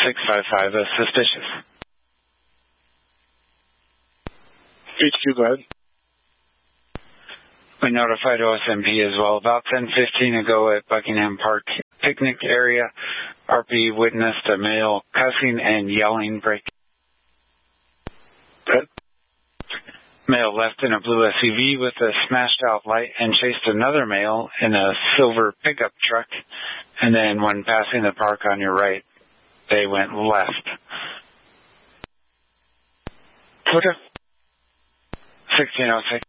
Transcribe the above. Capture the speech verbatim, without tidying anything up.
six five five is suspicious. H Q, go ahead. We notified O S M P as well. About ten fifteen ago at Buckingham Park picnic area, R P witnessed a male cussing and yelling break. Good. Male left in a blue S U V with a smashed out light and chased another male in a silver pickup truck. And then when passing the park on your right, they went left. Okay. sixteen oh six.